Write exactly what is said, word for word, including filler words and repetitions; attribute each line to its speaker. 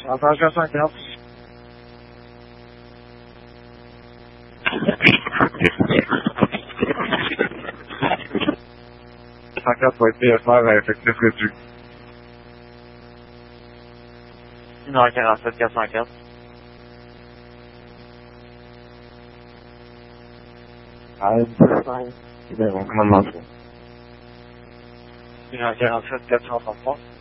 Speaker 1: Attention cinquante. cinquante va être P S R à effectif réduit.
Speaker 2: une heure quarante-sept, quatre cent quatre.
Speaker 1: Ah, c'est bien, on commande ça.
Speaker 2: une heure quarante-sept, quatre cent trente-trois.